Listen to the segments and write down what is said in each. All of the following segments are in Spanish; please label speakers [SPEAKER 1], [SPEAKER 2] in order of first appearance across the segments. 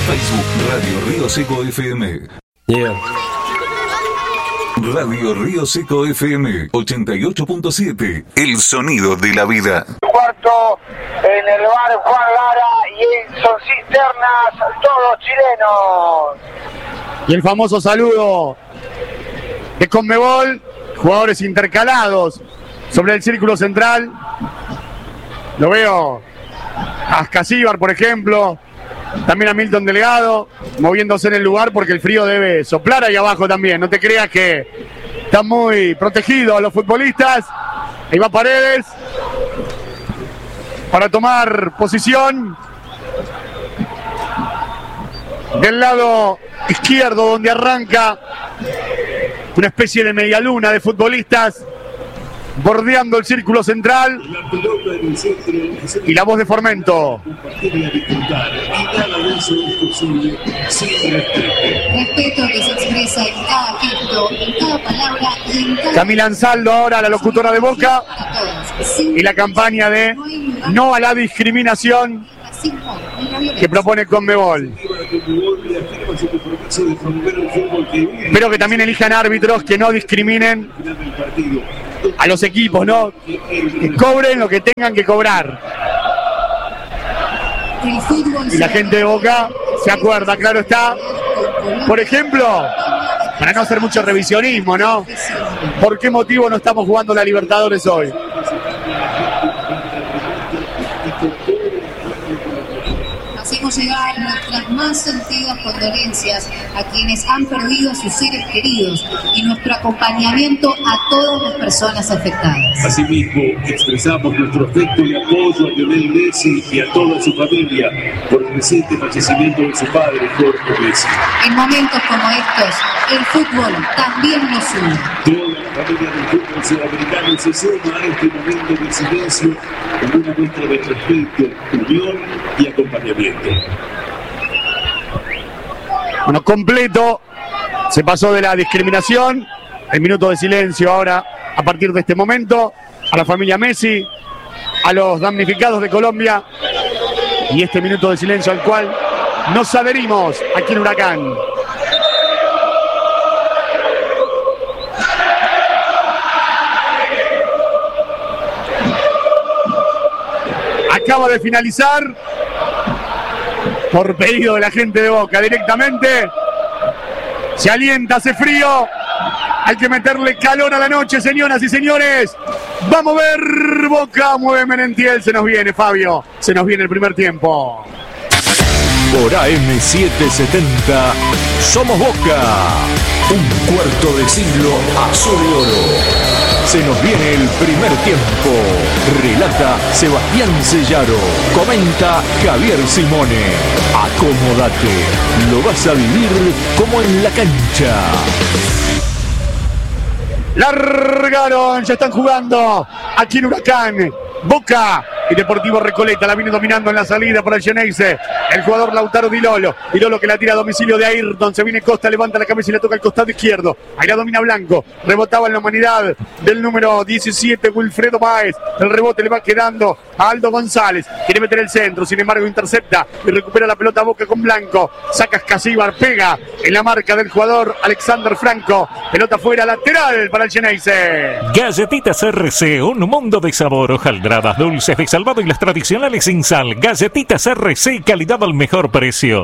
[SPEAKER 1] Facebook Radio Río Seco FM.
[SPEAKER 2] Yeah.
[SPEAKER 1] Radio Río Seco FM 88.7. El sonido de la vida.
[SPEAKER 3] Cuarto en el bar Juan Lara y son cisternas todos chilenos.
[SPEAKER 4] Y el famoso saludo de Conmebol, jugadores intercalados sobre el círculo central. Lo veo a Ascasíbar, por ejemplo, también a Milton Delgado, moviéndose en el lugar porque el frío debe soplar ahí abajo también. No te creas que están muy protegidos los futbolistas. Ahí va Paredes para tomar posición del lado izquierdo, donde arranca una especie de medialuna de futbolistas bordeando el círculo central. Y la voz de Formento.
[SPEAKER 5] Respeto que se expresa en cada gesto, en cada palabra y en cada...
[SPEAKER 4] Camila Ansaldo ahora, la locutora de Boca. Y la campaña de no a la discriminación que propone Conmebol. Espero que también elijan árbitros que no discriminen a los equipos, ¿no? Que cobren lo que tengan que cobrar. Y la gente de Boca se acuerda, claro está. Por ejemplo, para no hacer mucho revisionismo, ¿no? ¿Por qué motivo no estamos jugando la Libertadores hoy?
[SPEAKER 5] Hacemos llegar nuestras más sentidas condolencias a quienes han perdido a sus seres queridos y nuestro acompañamiento a todas las personas afectadas.
[SPEAKER 6] Asimismo, expresamos nuestro afecto y apoyo a Lionel Messi y a toda su familia por el reciente fallecimiento de su padre, Jorge Messi.
[SPEAKER 5] En momentos como estos, el fútbol también nos une.
[SPEAKER 6] Toda la familia del fútbol sudamericano se suma a este momento de silencio con una muestra de respeto, unión y acompañamiento.
[SPEAKER 4] Bueno, completo. Se pasó de la discriminación. El minuto de silencio ahora, a partir de este momento, a la familia Messi, a los damnificados de Colombia. Y este minuto de silencio al cual nos adherimos aquí en Huracán. Acaba de finalizar por pedido de la gente de Boca directamente. Se alienta, hace frío. Hay que meterle calor a la noche, señoras y señores. Vamos a ver. Boca mueve Merentiel. Se nos viene, Fabio. Se nos viene el primer tiempo.
[SPEAKER 1] Por AM770 somos Boca. Un cuarto de siglo azul y oro. Se nos viene el primer tiempo. Relata Sebastián Sellaro. Comenta Javier Simone. Acomódate. Lo vas a vivir como en la cancha.
[SPEAKER 4] Largaron, ya están jugando aquí en Huracán. Boca y Deportivo Recoleta la viene dominando en la salida por el Geneise. El jugador Lautaro Di Lolo. Di Lolo que la tira a domicilio de Ayrton. Se viene Costa, levanta la cabeza y le toca el costado izquierdo. Ahí la domina Blanco. Rebotaba en la humanidad del número 17, Wilfredo Báez. El rebote le va quedando a Aldo González. Quiere meter el centro, sin embargo intercepta y recupera la pelota Boca con Blanco. Saca Ascasíbar, pega en la marca del jugador Alexander Franco. Pelota fuera, lateral para el Geneise.
[SPEAKER 7] Galletitas RC, un mundo de sabor, hojaldradas, dulces de salvado y las tradicionales sin sal. Galletitas RC, calidad al mejor precio.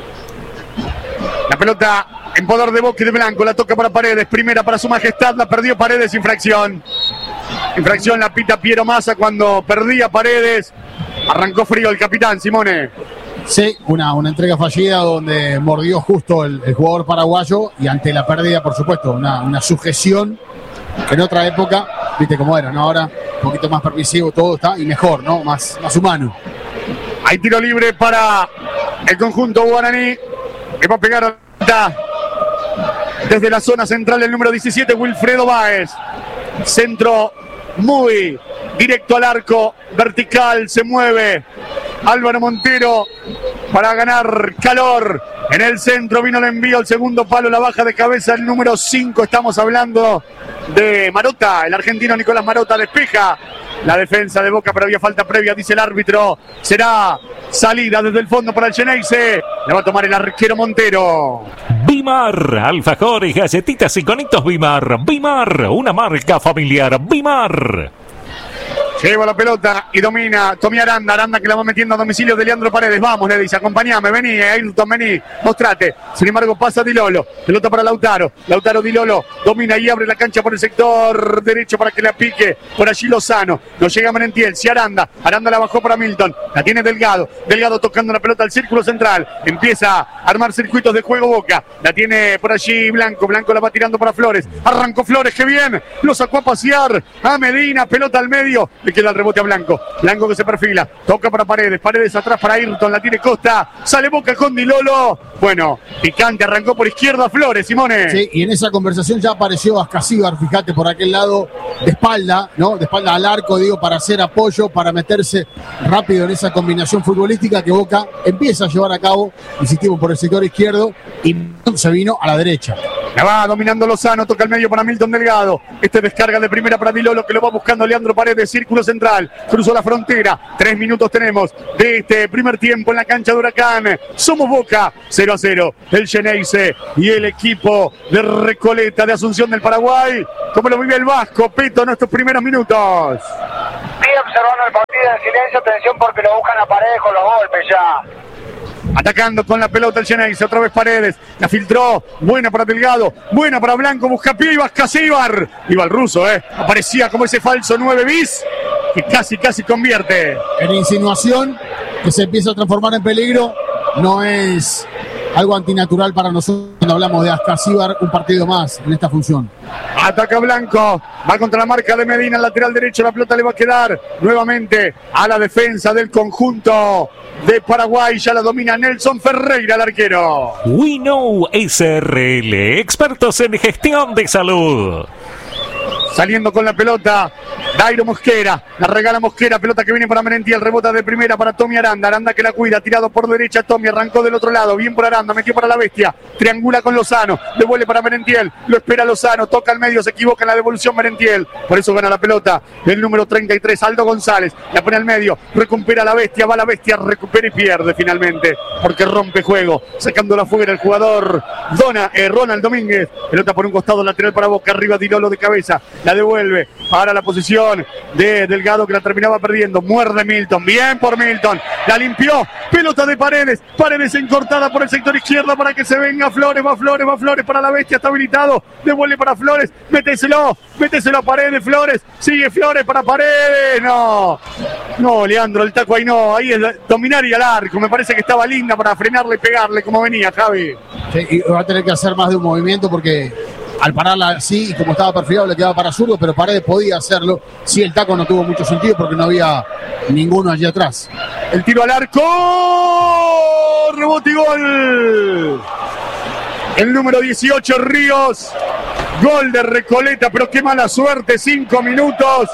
[SPEAKER 4] La pelota en poder de Boca y de Blanco, la toca para Paredes, primera para su majestad, la perdió Paredes, infracción. Infracción la pita Piero Massa cuando perdía Paredes. Arrancó frío el capitán, Simone.
[SPEAKER 8] Sí, una entrega fallida donde mordió justo el jugador paraguayo y ante la pérdida, por supuesto, una sujeción que en otra época, viste cómo era, ¿no? Ahora un poquito más permisivo todo está y mejor, ¿no? Más humano.
[SPEAKER 4] Hay tiro libre para el conjunto guaraní que va a pegar desde la zona central el número 17, Wilfredo Báez. Centro muy directo al arco, vertical, se mueve Álvaro Montero para ganar calor. En el centro vino el envío, el segundo palo, la baja de cabeza, el número 5. Estamos hablando de Marota, el argentino Nicolás Marota despeja la defensa de Boca, pero había falta previa, dice el árbitro. Será salida desde el fondo para el Xeneize. Le va a tomar el arquero Montero.
[SPEAKER 7] Bimar, alfajores, galletitas y conitos Bimar. Bimar, una marca familiar. Bimar.
[SPEAKER 4] Lleva la pelota y domina Tommy Aranda. Aranda que la va metiendo a domicilio de Leandro Paredes. Vamos, le dice, acompañame, vení, Ayrton, vení, mostrate. Sin embargo, pasa Di Lolo. Pelota para Lautaro. Lautaro Di Lolo domina y abre la cancha por el sector derecho para que la pique. Por allí Lozano. No llega Merentiel. Si Aranda. Aranda la bajó para Milton. La tiene Delgado. Delgado tocando la pelota al círculo central. Empieza a armar circuitos de juego Boca. La tiene por allí Blanco. Blanco la va tirando para Flores. Arrancó Flores, qué bien. Lo sacó a pasear a Medina. Pelota al medio. Le queda el rebote a Blanco. Blanco que se perfila. Toca para Paredes. Paredes atrás para Ayrton. La tiene Costa. Sale Boca con Di Lolo. Bueno, picante. Arrancó por izquierda Flores, Simone.
[SPEAKER 8] Sí, y en esa conversación ya apareció Ascasíbar, fíjate, por aquel lado de espalda, ¿no? De espalda al arco, digo, para hacer apoyo, para meterse rápido en esa combinación futbolística que Boca empieza a llevar a cabo, insistimos, por el sector izquierdo, y se vino a la derecha.
[SPEAKER 4] La va dominando Lozano, toca el medio para Milton Delgado. Descarga de primera para Di Lolo, que lo va buscando Leandro Paredes, círculo central. Cruzó la frontera. 3 minutos tenemos de este primer tiempo en la cancha de Huracán. Somos Boca, 0-0. El Xeneize y el equipo de Recoleta de Asunción del Paraguay. ¿Cómo lo vive el Vasco, Peto, en estos primeros minutos?
[SPEAKER 3] Bien observando el partido en silencio, atención porque lo buscan a Paredes con los golpes ya.
[SPEAKER 4] Atacando con la pelota el Xeneize, otra vez Paredes, la filtró, buena para Delgado, buena para Blanco, busca pie y Ascasíbar. Iba el ruso, aparecía como ese falso 9 bis que casi convierte.
[SPEAKER 8] En insinuación que se empieza a transformar en peligro, no es algo antinatural para nosotros cuando hablamos de Ascasíbar, un partido más en esta función.
[SPEAKER 4] Ataca Blanco, va contra la marca de Medina, lateral derecho, la pelota le va a quedar nuevamente a la defensa del conjunto de Paraguay, ya la domina Nelson Ferreira, el arquero.
[SPEAKER 7] We Know SRL, expertos en gestión de salud.
[SPEAKER 4] Saliendo con la pelota, Dairo Mosquera, la regala Mosquera, pelota que viene para Merentiel, rebota de primera para Tommy Aranda, Aranda que la cuida, tirado por derecha, Tommy arrancó del otro lado, bien por Aranda, metió para la bestia, triangula con Lozano, devuelve para Merentiel, lo espera Lozano, toca al medio, se equivoca en la devolución Merentiel, por eso gana la pelota el número 33, Aldo González, la pone al medio, recupera la bestia, va la bestia, recupera y pierde finalmente, porque rompe juego, sacándola fuera el jugador Ronald Domínguez, pelota por un costado lateral para Boca, arriba Di Lolo de cabeza, la devuelve para la posición de Delgado que la terminaba perdiendo, muerde Milton, bien por Milton, la limpió, pelota de Paredes, Paredes encortada por el sector izquierdo para que se venga Flores, va Flores para la bestia, está habilitado, devuelve para Flores, méteselo a Paredes, Flores, sigue Flores para Paredes, no, Leandro, el taco ahí no, ahí es dominar y al arco, me parece que estaba linda para frenarle y pegarle como venía Javi.
[SPEAKER 8] Sí, y va a tener que hacer más de un movimiento porque al pararla así y como estaba perfilado le quedaba para zurdo, pero Paredes podía hacerlo. Sí, el taco no tuvo mucho sentido porque no había ninguno allí atrás.
[SPEAKER 4] El tiro al arco, rebote y gol. El número 18 Ríos, gol de Recoleta, pero qué mala suerte, 5 minutos.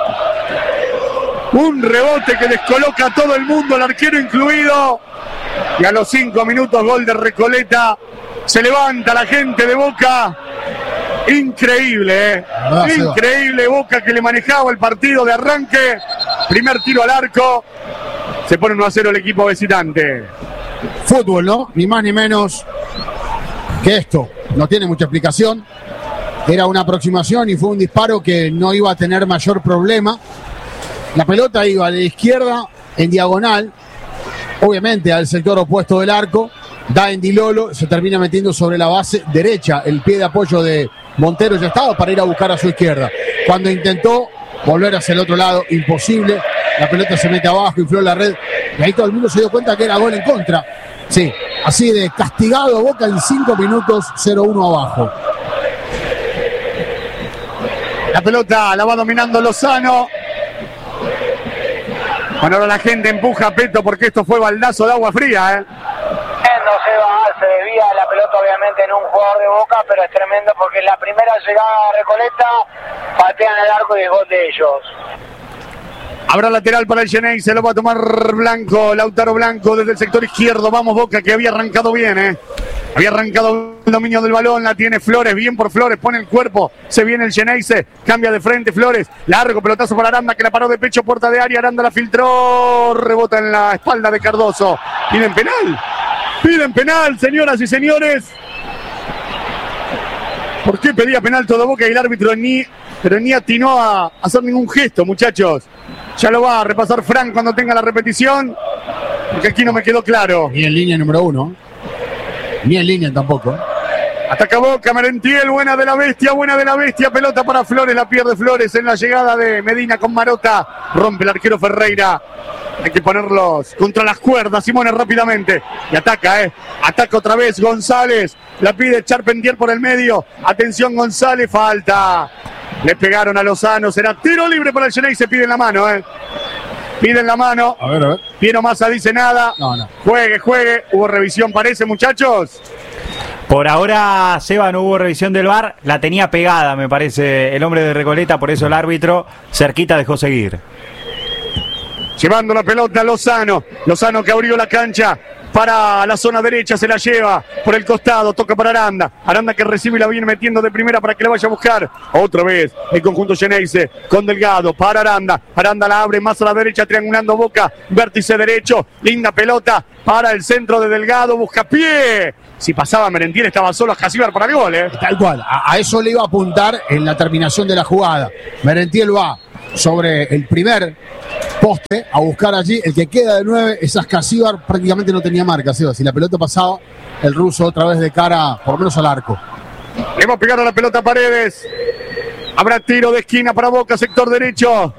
[SPEAKER 4] Un rebote que descoloca a todo el mundo, el arquero incluido. Y a los 5 minutos gol de Recoleta. Se levanta la gente de Boca. Increíble, increíble Boca que le manejaba el partido de arranque. Primer tiro al arco. Se pone 1-0 el equipo visitante.
[SPEAKER 8] Fútbol, ¿no? Ni más ni menos que esto. No tiene mucha explicación. Era una aproximación y fue un disparo que no iba a tener mayor problema. La pelota iba a la izquierda en diagonal, obviamente al sector opuesto del arco. Da en Di Lolo, se termina metiendo sobre la base derecha. El pie de apoyo de Montero ya estaba para ir a buscar a su izquierda. Cuando intentó volver hacia el otro lado, imposible. La pelota se mete abajo, infló la red. Y ahí todo el mundo se dio cuenta que era gol en contra. Sí, así de castigado Boca en 5 minutos, 0-1 abajo.
[SPEAKER 4] La pelota la va dominando Lozano. Bueno, ahora la gente empuja a Peto porque esto fue baldazo de agua fría,
[SPEAKER 3] Se debía la pelota obviamente en un jugador de Boca, pero es tremendo porque en la primera llegada a Recoleta patean el arco y es gol de ellos.
[SPEAKER 4] Habrá lateral para el Genei, se lo va a tomar Blanco, Lautaro Blanco desde el sector izquierdo. Vamos Boca, que había arrancado bien, Había arrancado el dominio del balón, la tiene Flores, bien por Flores, pone el cuerpo, se viene el Geneise, cambia de frente Flores, largo pelotazo para Aranda, que la paró de pecho, puerta de área, Aranda la filtró, rebota en la espalda de Cardoso. Piden penal, señoras y señores. ¿Por qué pedía penal todo Boca y el árbitro ni atinó a hacer ningún gesto, muchachos? Ya lo va a repasar Frank cuando tenga la repetición, porque aquí no me quedó claro.
[SPEAKER 8] Ni en línea número 1. Ni en línea tampoco.
[SPEAKER 4] Ataca Boca, Merentiel, buena de la bestia, pelota para Flores, la pierde Flores en la llegada de Medina con Marota, rompe el arquero Ferreira. Hay que ponerlos contra las cuerdas, Simone rápidamente. Y ataca, ataca otra vez González, la pide Charpentier por el medio. Atención González, falta. Le pegaron a Lozano, será tiro libre para el Genei, se pide en la mano, Piden la mano.
[SPEAKER 8] A ver.
[SPEAKER 4] Piero Massa dice nada.
[SPEAKER 8] No.
[SPEAKER 4] Juegue. Hubo revisión, parece, muchachos.
[SPEAKER 2] Por ahora, Seba, no hubo revisión del VAR. La tenía pegada, me parece, el hombre de Recoleta. Por eso el árbitro cerquita dejó seguir.
[SPEAKER 4] Llevando la pelota Lozano que abrió la cancha para la zona derecha, se la lleva por el costado, toca para Aranda que recibe y la viene metiendo de primera para que la vaya a buscar. Otra vez el conjunto Geneise con Delgado para Aranda la abre más a la derecha, triangulando Boca, vértice derecho, linda pelota para el centro de Delgado, busca pie. Si pasaba Merentiel estaba solo a Jasíbar para el gol,
[SPEAKER 8] Tal cual, a eso le iba a apuntar en la terminación de la jugada. Merentiel va sobre el primer poste a buscar allí, el que queda de 9 es Ascasíbar, prácticamente no tenía marca, Seba. Si la pelota pasaba, el ruso otra vez de cara, por lo menos al arco.
[SPEAKER 4] Le va a pegar a la pelota Paredes. Habrá tiro de esquina para Boca, sector derecho.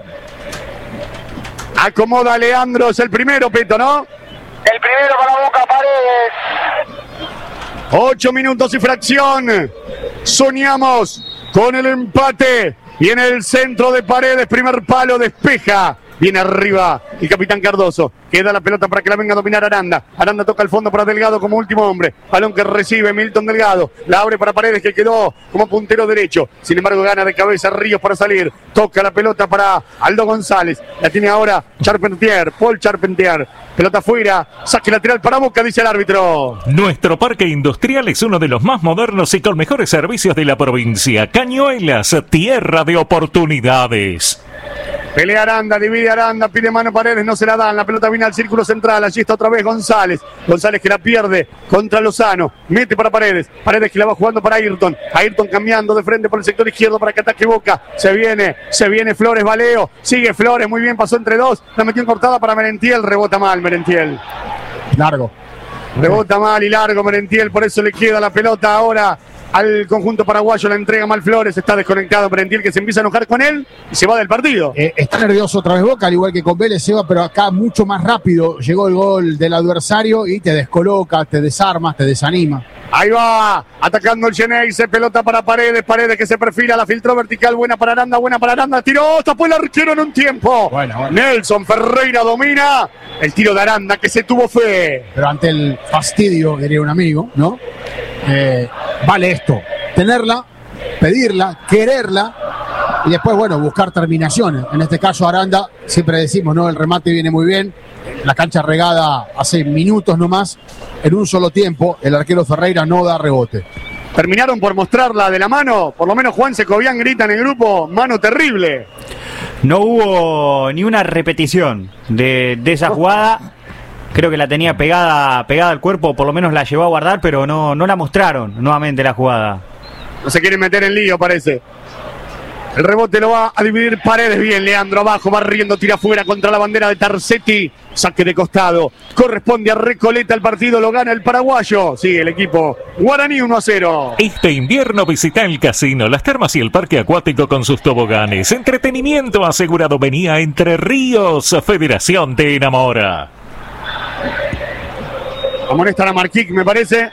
[SPEAKER 4] Acomoda Leandro, es el primero, Peto, ¿no?
[SPEAKER 3] El primero para Boca, Paredes.
[SPEAKER 4] 8 minutos y fracción. Soñamos con el empate. Y en el centro de Paredes, primer palo, despeja. Viene arriba el capitán Cardoso. Queda la pelota para que la venga a dominar Aranda. Aranda toca el fondo para Delgado como último hombre. Balón que recibe Milton Delgado. La abre para Paredes, que quedó como puntero derecho. Sin embargo, gana de cabeza Ríos para salir. Toca la pelota para Aldo González. La tiene ahora Paul Charpentier. Pelota afuera. Saque lateral para Boca, dice el árbitro.
[SPEAKER 7] Nuestro parque industrial es uno de los más modernos y con mejores servicios de la provincia. Cañuelas, tierra de oportunidades.
[SPEAKER 4] Pelea Aranda, divide Aranda, pide mano Paredes, no se la dan, la pelota viene al círculo central, allí está otra vez González que la pierde contra Lozano, mete para Paredes que la va jugando para Ayrton cambiando de frente por el sector izquierdo para que ataque Boca, se viene Flores, Valeo, sigue Flores, muy bien, pasó entre dos, la metió en cortada para Merentiel, rebota mal Merentiel.
[SPEAKER 8] Largo.
[SPEAKER 4] Rebota mal y largo Merentiel, por eso le queda la pelota ahora al conjunto paraguayo, la entrega mal Flores, está desconectado Merentiel, que se empieza a enojar con él y se va del partido.
[SPEAKER 8] Está nervioso otra vez Boca, al igual que con Vélez, Seba, pero acá mucho más rápido llegó el gol del adversario y te descoloca, te desarma, te desanima.
[SPEAKER 4] Ahí va, atacando el Geneise, pelota para Paredes que se perfila, la filtró vertical, buena para Aranda, tiró, tapó el arquero en un tiempo. Bueno. Nelson Ferreira domina, el tiro de Aranda que se tuvo fe.
[SPEAKER 8] Pero ante el fastidio, diría un amigo, ¿no? Vale esto, tenerla, pedirla, quererla y después, bueno, buscar terminaciones. En este caso Aranda, siempre decimos, ¿no? El remate viene muy bien, la cancha regada hace minutos nomás, en un solo tiempo, el arquero Ferreira no da rebote.
[SPEAKER 4] Terminaron por mostrarla de la mano, por lo menos Juan Secovián grita en el grupo, mano terrible.
[SPEAKER 2] No hubo ni una repetición de esa jugada. Creo que la tenía pegada al cuerpo, por lo menos la llevó a guardar, pero no la mostraron nuevamente la jugada.
[SPEAKER 4] No se quieren meter en lío, parece. El rebote lo va a dividir Paredes, bien, Leandro abajo, va riendo, tira fuera contra la bandera de Tarcetti. Saque de costado, corresponde a Recoleta el partido, lo gana el paraguayo. Sigue el equipo Guaraní 1-0.
[SPEAKER 7] Este invierno visita el casino, las termas y el parque acuático con sus toboganes. Entretenimiento asegurado, venía Entre Ríos, Federación te enamora.
[SPEAKER 4] Amonestan a Marquic, me parece.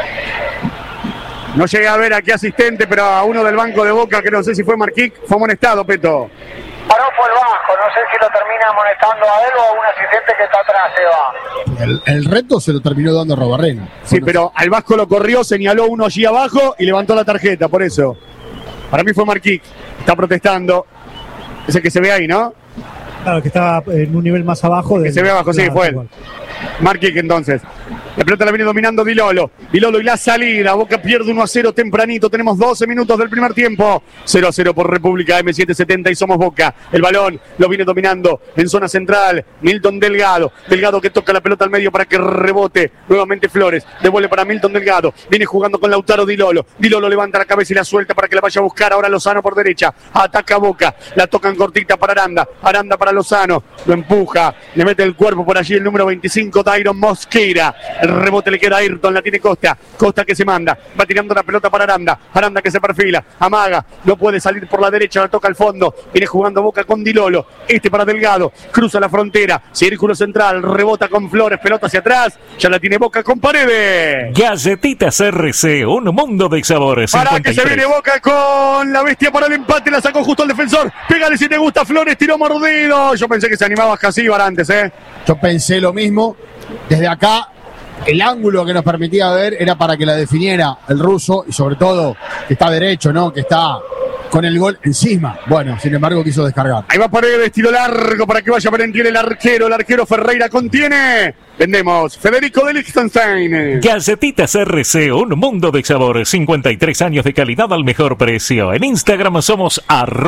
[SPEAKER 4] No llegué a ver a qué asistente, pero a uno del banco de Boca, que no sé si fue Marquic, fue amonestado, Peto.
[SPEAKER 3] Paró por el bajo, no sé si lo termina amonestando a él o a un asistente que está atrás, Seba.
[SPEAKER 8] El reto se lo terminó dando a Robarrena.
[SPEAKER 4] Sí, pero al Vasco lo corrió, señaló uno allí abajo y levantó la tarjeta, por eso. Para mí fue Marquic, está protestando. Es el que se ve ahí, ¿no?
[SPEAKER 9] Claro, que estaba en un nivel más abajo.
[SPEAKER 4] Que se ve abajo, sí, fue él. Marquic entonces. La pelota la viene dominando Di Lolo. Di Lolo y la salida. Boca pierde 1-0 tempranito. Tenemos 12 minutos del primer tiempo. 0-0 por República M770 y somos Boca. El balón lo viene dominando en zona central. Milton Delgado. Delgado que toca la pelota al medio para que rebote. Nuevamente Flores. Devuelve para Milton Delgado. Viene jugando con Lautaro Di Lolo. Di Lolo levanta la cabeza y la suelta para que la vaya a buscar. Ahora Lozano por derecha. Ataca Boca. La tocan cortita para Aranda. Aranda para Lozano. Lo empuja. Le mete el cuerpo por allí el número 25, Dairon Mosquera. El rebote le queda a Ayrton, la tiene Costa. Costa que se manda, va tirando la pelota para Aranda. Aranda que se perfila, amaga, no puede salir por la derecha, la toca al fondo. Viene jugando Boca con Di Lolo. Para Delgado, cruza la frontera, círculo central, rebota con Flores, pelota hacia atrás. Ya la tiene Boca con Paredes.
[SPEAKER 7] Galletitas RC, un mundo de sabores.
[SPEAKER 4] Para
[SPEAKER 7] 53.
[SPEAKER 4] que se viene Boca con la bestia para el empate, la sacó justo al defensor. Pégale si te gusta, Flores, tiró mordido. Yo pensé que se animaba Casíbar antes,
[SPEAKER 8] Yo pensé lo mismo. Desde acá, el ángulo que nos permitía ver era para que la definiera el ruso y sobre todo que está derecho, ¿no? Que está con el gol encima. Bueno, sin embargo quiso descargar.
[SPEAKER 4] Ahí va Paredes, tiro largo para que vaya Parentiel, el arquero Ferreira contiene. Vendemos Federico de Liechtenstein.
[SPEAKER 7] Galletitas RC, un mundo de sabores. 53 años de calidad al mejor precio. En Instagram somos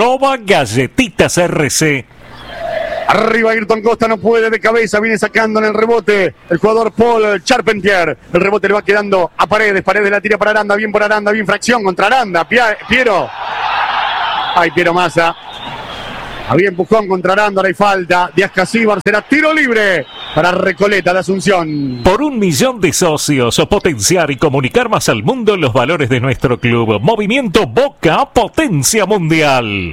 [SPEAKER 7] @galletitasrc.
[SPEAKER 4] Arriba Ayrton Costa, no puede de cabeza, viene sacando en el rebote el jugador Paul Charpentier. El rebote le va quedando a Paredes, Paredes la tira para Aranda, bien por Aranda, bien fracción contra Aranda. Piero. Ay, Piero Massa. Había empujón contra Aranda, ahora hay falta. Díaz Casíbar será tiro libre para Recoleta de Asunción.
[SPEAKER 7] Por 1 millón de socios, potenciar y comunicar más al mundo los valores de nuestro club. Movimiento Boca, potencia mundial.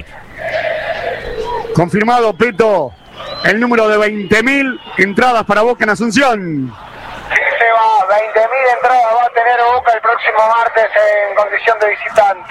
[SPEAKER 4] Confirmado, Peto, el número de 20.000 entradas para Boca en Asunción.
[SPEAKER 3] Sí, se va, 20.000 entradas va a tener Boca el próximo martes en condición de visitante.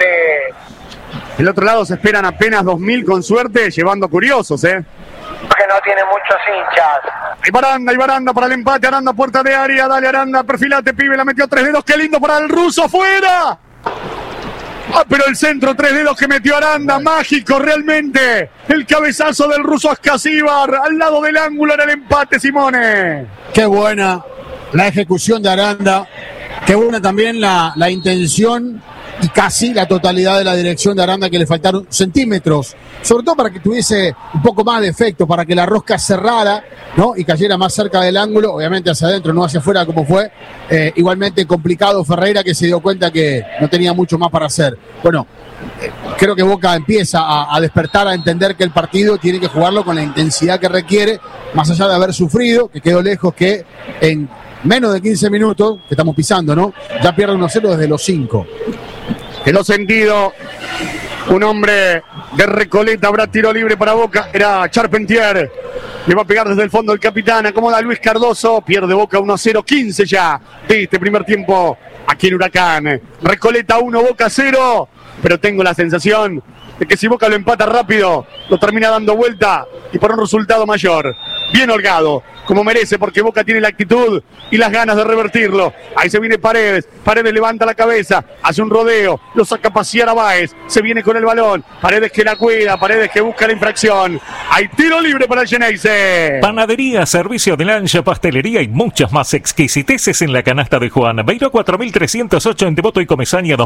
[SPEAKER 4] Del otro lado se esperan apenas 2.000 con suerte, llevando curiosos,
[SPEAKER 3] Que no tiene muchos hinchas.
[SPEAKER 4] Ahí Aranda para el empate, Aranda puerta de área, dale Aranda, perfilate pibe, la metió a 3 dedos, qué lindo para el ruso, fuera. Pero el centro, 3 dedos que metió Aranda, mágico realmente. El cabezazo del ruso Ascasíbar, al lado del ángulo en el empate, Simone.
[SPEAKER 8] Qué buena la ejecución de Aranda, qué buena también la intención y casi la totalidad de la dirección de Aranda, que le faltaron centímetros, sobre todo para que tuviese un poco más de efecto, para que la rosca cerrara, ¿no? Y cayera más cerca del ángulo, obviamente hacia adentro, no hacia afuera como fue. Igualmente complicado Ferreira, que se dio cuenta que no tenía mucho más para hacer. Bueno, creo que Boca empieza a despertar, a entender que el partido tiene que jugarlo con la intensidad que requiere, más allá de haber sufrido, que quedó lejos, que en menos de 15 minutos, que estamos pisando, ¿no? Ya pierde 1-0 desde los 5.
[SPEAKER 4] Quedó sentido. Un hombre de Recoleta, habrá tiro libre para Boca. Era Charpentier. Le va a pegar desde el fondo el capitán. Acomoda a Luis Cardoso. Pierde Boca 1-0. 15 ya de este primer tiempo aquí en Huracán. Recoleta 1, Boca 0. Pero tengo la sensación de que si Boca lo empata rápido, lo termina dando vuelta y por un resultado mayor. Bien holgado, como merece, porque Boca tiene la actitud y las ganas de revertirlo. Ahí se viene Paredes. Paredes levanta la cabeza, hace un rodeo, lo saca a pasear a Báez. Se viene con el balón. Paredes que la cuida, Paredes que busca la infracción. Hay tiro libre para el Geneise.
[SPEAKER 7] Panadería, servicio de lancha, pastelería y muchas más exquisiteces en la canasta de Juan. Beiró 4308 en Devoto y Comesaña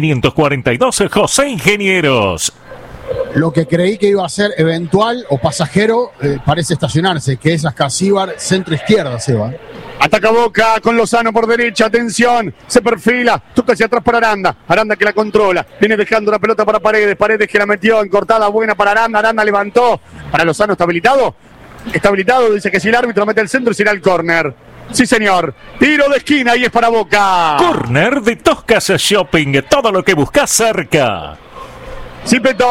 [SPEAKER 7] 2542, José Ingenieros.
[SPEAKER 8] Lo que creí que iba a ser eventual o pasajero parece estacionarse, que es Ascasíbar, centro izquierda, Seba.
[SPEAKER 4] Ataca Boca con Lozano por derecha, atención, se perfila, toca hacia atrás para Aranda, Aranda que la controla, viene dejando la pelota para Paredes, Paredes que la metió en cortada buena para Aranda, Aranda levantó, para Lozano, ¿está habilitado? Está habilitado, dice que si el árbitro mete el centro será el córner. Sí, señor. Tiro de esquina y es para Boca.
[SPEAKER 7] Córner de Toscas Shopping, todo lo que buscas cerca.
[SPEAKER 4] Sí, Peto.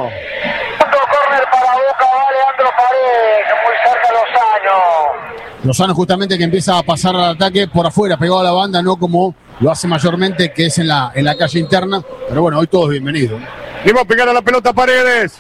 [SPEAKER 3] Córner para Boca, va Leandro Paredes, muy cerca Lozano.
[SPEAKER 8] Lozano justamente que empieza a pasar al ataque por afuera, pegado a la banda, no como lo hace mayormente, que es en la calle interna. Pero bueno, hoy todos bienvenidos.
[SPEAKER 4] Le va a pegar a la pelota Paredes.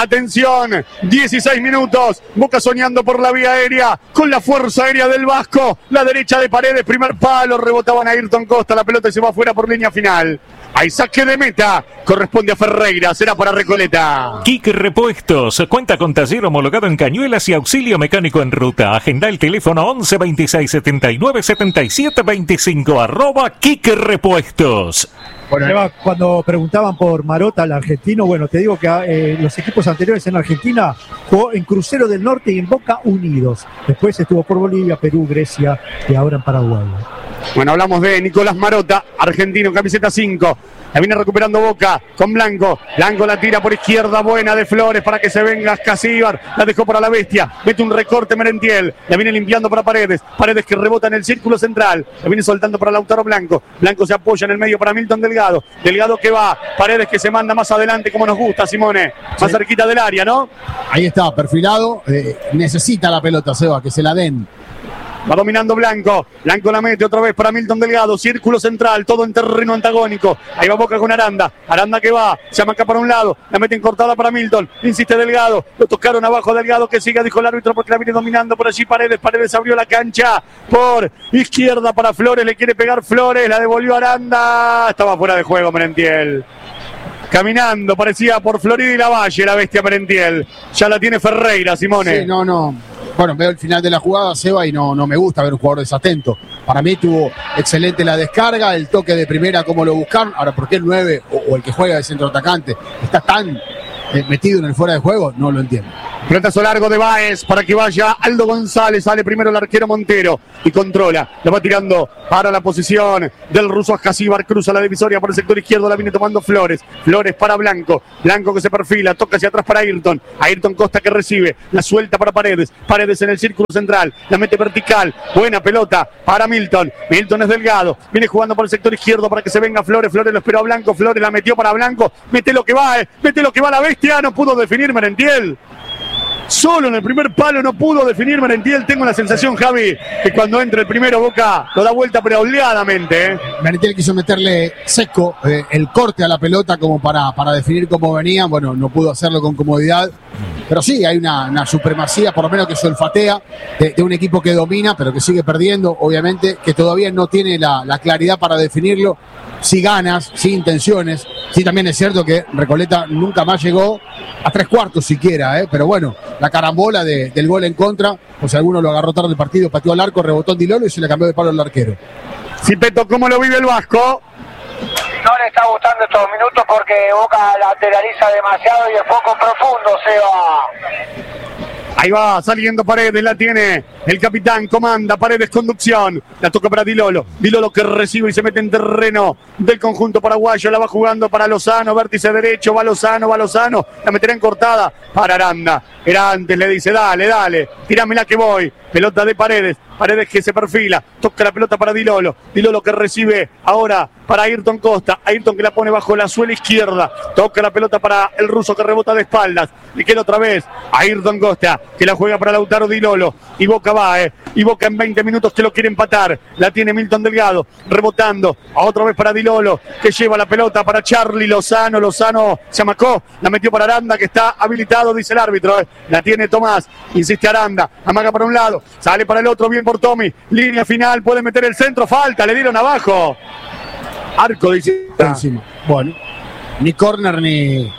[SPEAKER 4] Atención, 16 minutos. Boca soñando por la vía aérea con la fuerza aérea del Vasco. La derecha de Paredes, primer palo, rebotaban a Ayrton Costa. La pelota se va afuera por línea final. Hay saque de meta, corresponde a Ferreira, será para Recoleta.
[SPEAKER 7] Kik Repuestos cuenta con taller homologado en cañuelas y auxilio mecánico en ruta. Agenda el teléfono 11 26 79 77 25 @Kik Repuestos.
[SPEAKER 9] Bueno, cuando preguntaban por Marota, el argentino, bueno, te digo que los equipos anteriores en Argentina jugó en Crucero del Norte y en Boca Unidos. Después estuvo por Bolivia, Perú, Grecia y ahora en Paraguay.
[SPEAKER 4] Bueno, hablamos de Nicolás Marota, argentino, camiseta 5. La viene recuperando Boca con Blanco. Blanco la tira por izquierda, buena de Flores para que se venga Casíbar. La dejó para la bestia. Mete un recorte Merentiel. La viene limpiando para Paredes. Paredes que rebota en el círculo central. La viene soltando para Lautaro Blanco. Blanco se apoya en el medio para Milton Delgado. Delgado que va. Paredes que se manda más adelante como nos gusta, Simone. Más cerquita del área, ¿no?
[SPEAKER 8] Ahí está, perfilado. Necesita la pelota, Seba, que se la den.
[SPEAKER 4] Va dominando Blanco. Blanco la mete otra vez para Milton Delgado. Círculo central, todo en terreno antagónico. Ahí va Boca con Aranda. Aranda que va, se amaca para un lado. La mete cortada para Milton. Insiste Delgado. Lo tocaron abajo Delgado que siga, dijo el árbitro, porque la viene dominando por allí Paredes. Paredes abrió la cancha por izquierda para Flores. Le quiere pegar Flores. La devolvió Aranda. Estaba fuera de juego Merentiel. Caminando, parecía por Florida y Lavalle la bestia Merentiel. Ya la tiene Ferreira, Simone.
[SPEAKER 8] Sí, no. Bueno, veo el final de la jugada, Seba, y no me gusta ver un jugador desatento. Para mí tuvo excelente la descarga, el toque de primera, como lo buscaron. Ahora, ¿por qué el 9 o el que juega de centro atacante está tan metido en el fuera de juego? No lo entiendo.
[SPEAKER 4] Pelotazo largo de Báez para que vaya Aldo González. Sale primero el arquero Montero y controla. La va tirando para la posición del ruso Ascasíbar. Cruza la divisoria por el sector izquierdo. La viene tomando Flores. Flores para Blanco. Blanco que se perfila. Toca hacia atrás para Ayrton. Ayrton Costa que recibe. La suelta para Paredes. Paredes en el círculo central. La mete vertical. Buena pelota para Milton. Milton es Delgado. Viene jugando por el sector izquierdo para que se venga Flores. Flores lo esperó a Blanco. Flores la metió para Blanco. Mete lo que va. Mete lo que va la bestia. No pudo definir Merentiel. Solo en el primer palo no pudo definir Merentiel. Tengo la sensación, Javi, que cuando entra el primero Boca lo da vuelta pero oleadamente.
[SPEAKER 8] Merentiel quiso meterle seco el corte a la pelota como para definir cómo venía. Bueno, no pudo hacerlo con comodidad. Pero sí, hay una supremacía, por lo menos que se olfatea, de un equipo que domina, pero que sigue perdiendo, obviamente, que todavía no tiene la claridad para definirlo. Sí ganas, sí intenciones. Sí, también es cierto que Recoleta nunca más llegó a 3/4 siquiera, pero bueno, la carambola del gol en contra, o si alguno lo agarró tarde el partido, pateó al arco, rebotó en Dilolo y se le cambió de palo al arquero.
[SPEAKER 4] Cipeto, ¿cómo lo vive el Vasco?
[SPEAKER 3] No le está gustando estos minutos porque Boca lateraliza demasiado y es poco profundo, Seba.
[SPEAKER 4] Ahí va saliendo Paredes, la tiene el capitán, comanda Paredes, conducción, la toca para Dilolo, Dilolo que recibe y se mete en terreno del conjunto paraguayo, la va jugando para Lozano, vértice derecho, va Lozano, la meterá en cortada para Aranda, era antes, le dice dale, tirámela que voy, pelota de Paredes, Paredes que se perfila, toca la pelota para Dilolo, Dilolo que recibe ahora para Ayrton Costa, Ayrton que la pone bajo la suela izquierda, toca la pelota para el ruso que rebota de espaldas, le queda otra vez a Ayrton Costa, que la juega para Lautaro Dilolo, y Boca va, y Boca en 20 minutos que lo quiere empatar, la tiene Milton Delgado, rebotando, a otra vez para Dilolo, que lleva la pelota para Charlie Lozano se amacó, la metió para Aranda, que está habilitado, dice el árbitro, la tiene Tomás, insiste Aranda, amaga para un lado, sale para el otro, bien por Tommy, línea final, puede meter el centro, falta, le dieron abajo, arco dice
[SPEAKER 8] encima. Bueno, ni córner ni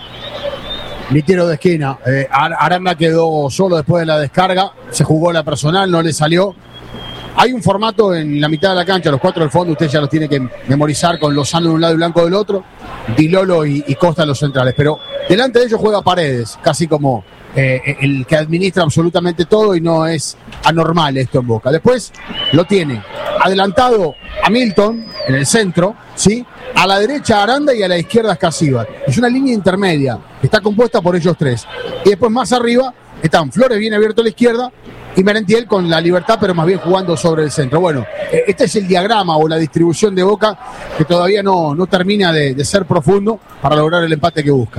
[SPEAKER 8] tiro de esquina. Aranda quedó solo después de la descarga, se jugó la personal, no le salió. Hay un formato en la mitad de la cancha, los 4 del fondo, usted ya los tiene que memorizar con Lozano de un lado y Blanco del otro, Dilolo y Costa en los centrales, pero delante de ellos juega Paredes, casi como el que administra absolutamente todo, y no es anormal esto en Boca. Después lo tiene adelantado a Milton en el centro, ¿sí? A la derecha Aranda y a la izquierda Ascasíbar. Es una línea intermedia que está compuesta por ellos tres. Y después más arriba están Flores bien abierto a la izquierda y Merentiel con la libertad, pero más bien jugando sobre el centro. Bueno, este es el diagrama o la distribución de Boca que todavía no termina de ser profundo para lograr el empate que busca.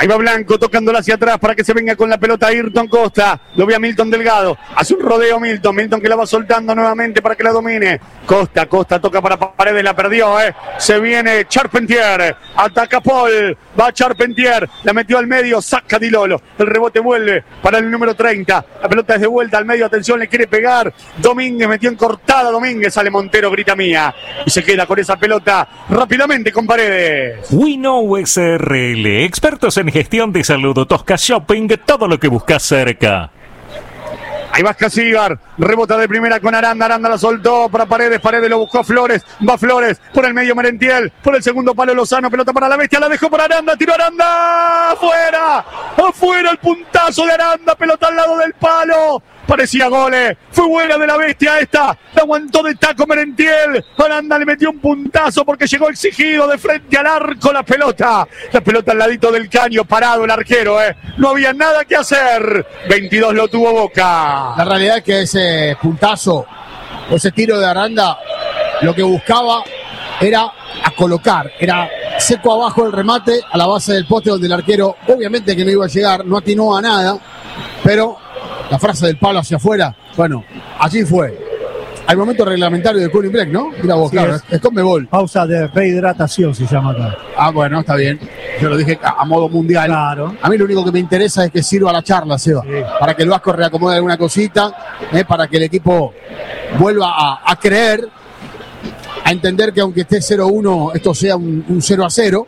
[SPEAKER 4] Ahí va Blanco tocándola hacia atrás para que se venga con la pelota Ayrton Costa. Lo ve a Milton Delgado. Hace un rodeo Milton. Milton que la va soltando nuevamente para que la domine. Costa toca para Paredes, la perdió. Se viene Charpentier. Ataca Paul. Va Charpentier. La metió al medio. Saca Di Lolo. El rebote vuelve para el número 30. La pelota es de vuelta al medio. Atención, le quiere pegar. Domínguez metió en cortada. Domínguez sale Montero, grita mía. Y se queda con esa pelota rápidamente con Paredes.
[SPEAKER 7] WeKnow SRL, expertos en gestión de salud, Tosca Shopping, todo lo que buscas cerca.
[SPEAKER 4] Ahí va Casíbar, rebota de primera con Aranda, Aranda la soltó para Paredes, Paredes lo buscó a Flores, va Flores, por el medio Merentiel, por el segundo palo Lozano, pelota para la bestia, la dejó para Aranda, tiró Aranda, afuera el puntazo de Aranda, pelota al lado del palo. Parecía goles, fue buena de la bestia esta, la aguantó de taco Merentiel, Aranda le metió un puntazo porque llegó exigido de frente al arco la pelota al ladito del caño, parado el arquero, no había nada que hacer, 22 lo tuvo Boca.
[SPEAKER 8] La realidad es que ese puntazo, ese tiro de Aranda, lo que buscaba era a colocar, era seco abajo el remate a la base del poste donde el arquero obviamente que no iba a llegar, no atinó a nada, pero la frase del palo hacia afuera, bueno, allí fue. Hay momento reglamentario de Cooling Break, ¿no? Mira vos, sí, claro, es Conmebol.
[SPEAKER 9] Pausa de rehidratación se llama acá.
[SPEAKER 8] Ah, bueno, está bien. Yo lo dije a modo mundial.
[SPEAKER 9] Claro.
[SPEAKER 8] A mí lo único que me interesa es que sirva la charla, Seba. Sí. Para que el Vasco reacomode alguna cosita, para que el equipo vuelva a creer, a entender que aunque esté 0-1, esto sea un 0-0.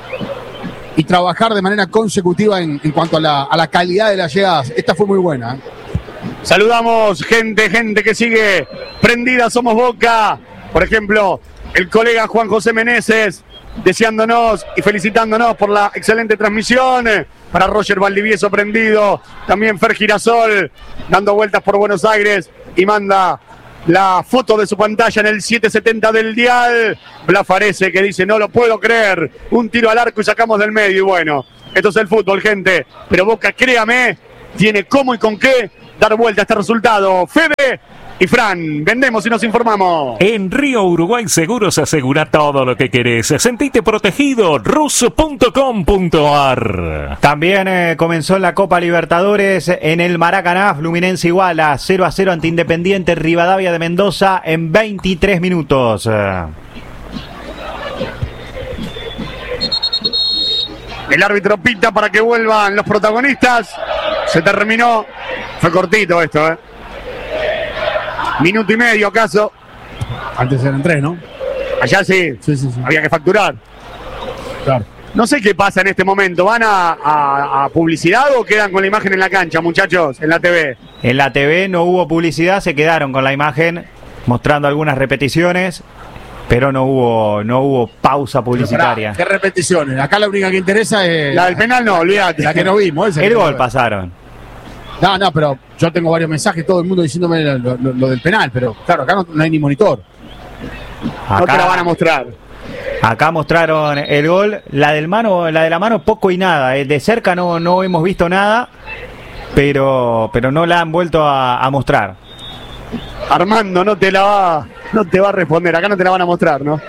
[SPEAKER 8] Y trabajar de manera consecutiva en cuanto a la calidad de las llegadas. Esta fue muy buena.
[SPEAKER 4] Saludamos gente que sigue prendida, somos Boca. Por ejemplo, el colega Juan José Meneses, deseándonos y felicitándonos por la excelente transmisión. Para Roger Valdivieso prendido. También Fer Girasol, dando vueltas por Buenos Aires y manda la foto de su pantalla en el 770 del dial. Blafarese que dice, no lo puedo creer, un tiro al arco y sacamos del medio. Y bueno, esto es el fútbol, gente, pero Boca, créame, tiene cómo y con qué dar vuelta a este resultado. Fede y Fran, vendemos y nos informamos.
[SPEAKER 7] En Río Uruguay Seguros asegura todo lo que querés. Sentite protegido, ruso.com.ar.
[SPEAKER 2] También comenzó la Copa Libertadores en el Maracaná. Fluminense iguala 0-0 ante Independiente Rivadavia de Mendoza en 23 minutos.
[SPEAKER 4] El árbitro pita para que vuelvan los protagonistas. Se terminó. Fue cortito esto, Minuto y medio, acaso.
[SPEAKER 8] Antes eran 3, ¿no?
[SPEAKER 4] Allá sí. Había que facturar.
[SPEAKER 8] Claro.
[SPEAKER 4] No sé qué pasa en este momento. ¿Van a publicidad o quedan con la imagen en la cancha, muchachos, en la TV?
[SPEAKER 2] En la TV no hubo publicidad, se quedaron con la imagen mostrando algunas repeticiones, pero no hubo pausa publicitaria.
[SPEAKER 8] ¿Qué repeticiones? Acá la única que interesa es...
[SPEAKER 4] La del penal no, olvídate.
[SPEAKER 8] La que no vimos.
[SPEAKER 2] El gol pasaron.
[SPEAKER 8] No, pero yo tengo varios mensajes, todo el mundo diciéndome lo del penal, pero claro, acá no hay ni monitor.
[SPEAKER 2] Acá,
[SPEAKER 4] no te la van a mostrar.
[SPEAKER 2] Acá mostraron el gol, la de la mano poco y nada. De cerca no hemos visto nada, pero no la han vuelto a mostrar.
[SPEAKER 4] Armando no te va a responder, acá no te la van a mostrar, ¿no?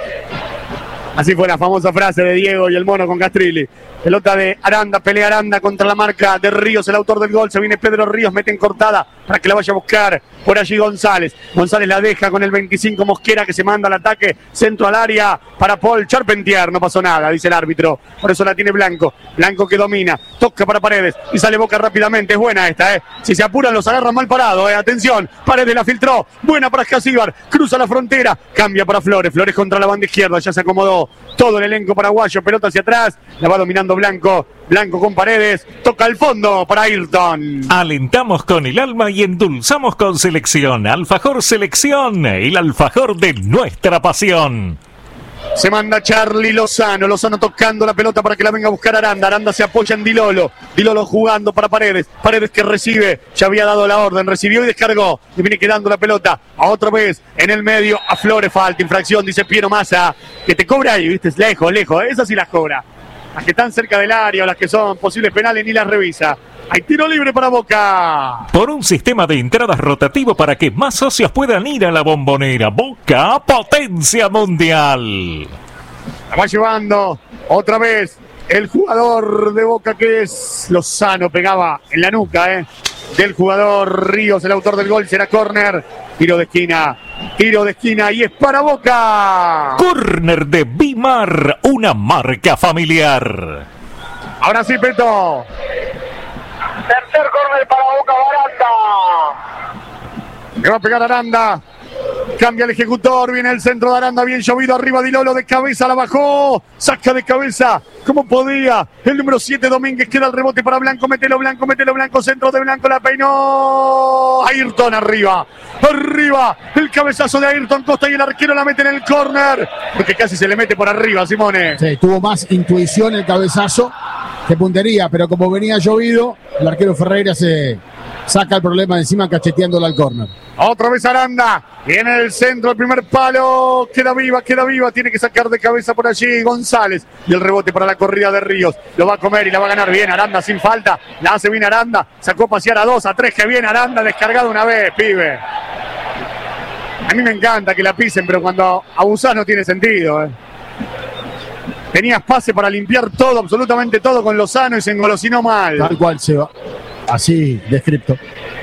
[SPEAKER 4] Así fue la famosa frase de Diego y el mono con Castrilli. Pelota de Aranda, pelea Aranda contra la marca de Ríos, el autor del gol. Se viene Pedro Ríos, mete en cortada para que la vaya a buscar por allí González. González la deja con el 25 Mosquera que se manda al ataque, centro al área para Paul Charpentier. No pasó nada, dice el árbitro. Por eso la tiene Blanco. Blanco que domina, toca para Paredes y sale Boca rápidamente. Es buena esta, Si se apuran los agarran mal parado, Atención, Paredes la filtró. Buena para Casíbar, cruza la frontera, cambia para Flores. Flores contra la banda izquierda, ya se acomodó todo el elenco paraguayo. Pelota hacia atrás, la va dominando Blanco con Paredes, toca al fondo para Ayrton.
[SPEAKER 7] Alentamos con el alma y endulzamos con Selección. Alfajor Selección, el alfajor de nuestra pasión.
[SPEAKER 4] Se manda Charlie Lozano tocando la pelota para que la venga a buscar Aranda. Aranda se apoya en Di Lolo jugando para Paredes que recibe, ya había dado la orden, recibió y descargó, y viene quedando la pelota a otra vez en el medio a Flores. Falta, infracción, dice Piero Massa, que te cobra ahí, viste, lejos, esas sí las cobra. Las que están cerca del área o las que son posibles penales ni las revisa. Hay tiro libre para Boca.
[SPEAKER 7] Por un sistema de entradas rotativo para que más socios puedan ir a la Bombonera. Boca, potencia mundial.
[SPEAKER 4] La va llevando otra vez el jugador de Boca, que es Lozano, pegaba en la nuca, del jugador Ríos, el autor del gol. Será córner, tiro de esquina y es para Boca.
[SPEAKER 7] Córner de Bimar, una marca familiar.
[SPEAKER 4] Ahora sí, Peto.
[SPEAKER 3] Tercer córner para Boca, Baranda.
[SPEAKER 4] Le va a pegar Aranda. Cambia el ejecutor, viene el centro de Aranda, bien llovido, arriba Dilolo, de cabeza la bajó, saca de cabeza, como podía, el número 7 Domínguez, queda el rebote para Blanco, mételo Blanco, centro de Blanco, la peinó, Ayrton arriba, el cabezazo de Ayrton Costa y el arquero la mete en el córner, porque casi se le mete por arriba, Simone.
[SPEAKER 8] Sí, tuvo más intuición el cabezazo que puntería, pero como venía llovido, el arquero Ferreira se saca el problema de encima cacheteándola al córner.
[SPEAKER 4] Otra vez Aranda, viene el centro, el primer palo, queda viva, tiene que sacar de cabeza por allí González, y el rebote para la corrida de Ríos, lo va a comer y la va a ganar bien Aranda sin falta, la hace bien Aranda, sacó a pasear a 2, a 3, que bien Aranda, descargado una vez, pibe. A mí me encanta que la pisen, pero cuando abusás no tiene sentido, Tenías pase para limpiar todo, absolutamente todo con Lozano y se engolosinó mal.
[SPEAKER 8] Tal cual, Seba, así descripto.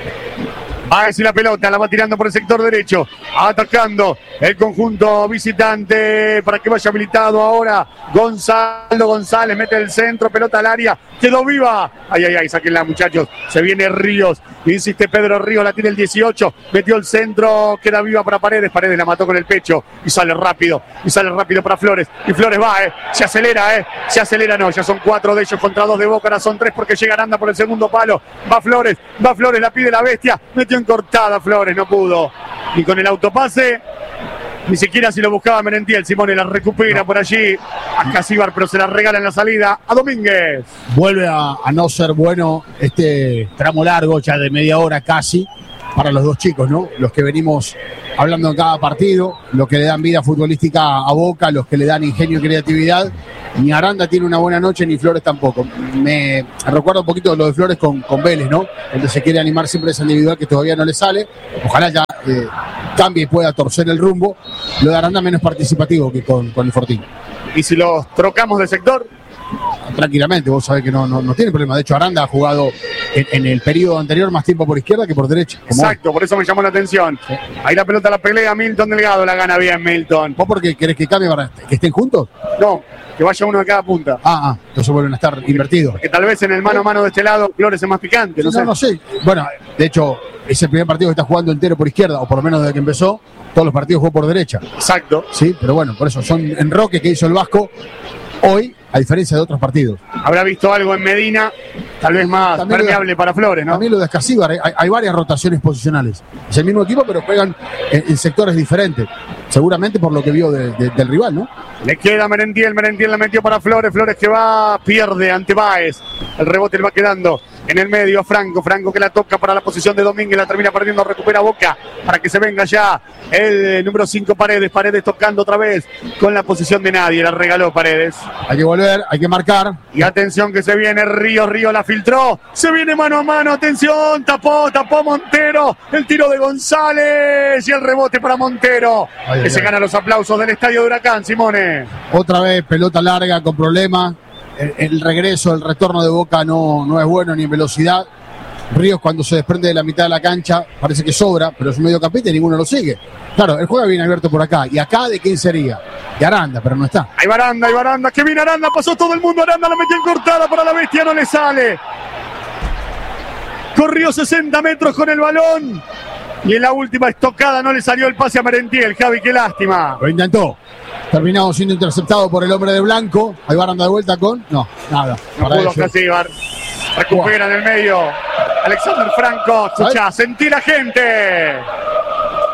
[SPEAKER 4] Va a decir la pelota, la va tirando por el sector derecho, atacando el conjunto visitante para que vaya habilitado ahora Gonzalo González, mete el centro, pelota al área, quedó viva, ay, sáquenla muchachos, se viene Ríos, insiste Pedro Ríos, la tiene el 18, metió el centro, queda viva para Paredes la mató con el pecho y sale rápido para Flores, y Flores va, se acelera, no, ya son 4 de ellos contra 2 de Boca, ahora son 3 porque llega Aranda por el segundo palo, va Flores, la pide la bestia, metió en cortada Flores, no pudo, y con el autopase, ni siquiera si lo buscaba Merentiel, Simone la recupera por allí a Casíbar, pero se la regala en la salida a Domínguez.
[SPEAKER 8] Vuelve a no ser bueno este tramo largo, ya de media hora casi, para los dos chicos, ¿no? Los que venimos hablando en cada partido, los que le dan vida futbolística a Boca, los que le dan ingenio y creatividad. Ni Aranda tiene una buena noche, ni Flores tampoco. Me recuerda un poquito lo de Flores con Vélez, ¿no? Donde se quiere animar siempre esa individual que todavía no le sale. Ojalá ya cambie y pueda torcer el rumbo. Lo de Aranda menos participativo que con el Fortín.
[SPEAKER 4] ¿Y si los trocamos de sector?
[SPEAKER 8] Tranquilamente, vos sabés que no tiene problema. De hecho, Aranda ha jugado en el periodo anterior más tiempo por izquierda que por derecha.
[SPEAKER 4] Exacto, por eso me llamó la atención. Sí. Ahí la pelota la pelea Milton Delgado, la gana bien Milton.
[SPEAKER 8] ¿Vos por qué querés que cambie para que estén juntos?
[SPEAKER 4] No, que vaya uno de cada punta.
[SPEAKER 8] Entonces vuelven a estar invertidos.
[SPEAKER 4] Porque tal vez en el mano a mano de este lado Flores es más picante,
[SPEAKER 8] no sé. Bueno, de hecho, es el primer partido que está jugando entero por izquierda, o por lo menos desde que empezó, todos los partidos jugó por derecha.
[SPEAKER 4] Exacto.
[SPEAKER 8] Sí, pero bueno, por eso son enroques que hizo el Vasco hoy, a diferencia de otros partidos.
[SPEAKER 4] Habrá visto algo en Medina, tal vez más también permeable para Flores, ¿no?
[SPEAKER 8] También lo de Escasíbar, hay varias rotaciones posicionales. Es el mismo equipo, pero juegan en sectores diferentes. Seguramente por lo que vio del rival, ¿no?
[SPEAKER 4] Le queda Merentiel la metió para Flores que pierde ante Báez. El rebote le va quedando en el medio Franco que la toca para la posición de Domínguez, la termina perdiendo, recupera Boca para que se venga ya el número 5 Paredes tocando otra vez con la posición de nadie, la regaló Paredes.
[SPEAKER 8] Hay que volver, hay que marcar.
[SPEAKER 4] Y atención que se viene Ríos la filtró, se viene mano a mano, atención, tapó Montero, el tiro de González y el rebote para Montero, se gana los aplausos del estadio de Huracán, Simone.
[SPEAKER 8] Otra vez pelota larga con problemas. El regreso, el retorno de Boca no es bueno ni en velocidad. Ríos cuando se desprende de la mitad de la cancha parece que sobra, pero es un mediocampista y ninguno lo sigue. Claro, el juego viene abierto por acá. ¿Y acá de quién sería? De Aranda, pero no está.
[SPEAKER 4] Hay Aranda, que viene Aranda, pasó todo el mundo, Aranda la metió en cortada para la bestia, no le sale. Corrió 60 metros con el balón y en la última estocada no le salió el pase a Merentiel, Javi, qué lástima.
[SPEAKER 8] Lo intentó. Terminado siendo interceptado por el hombre de blanco. Ahí va Aranda de vuelta con... No, nada.
[SPEAKER 4] No pudo Casíbar. Recupera en el medio Alexander Franco. Escuchá, sentí la gente.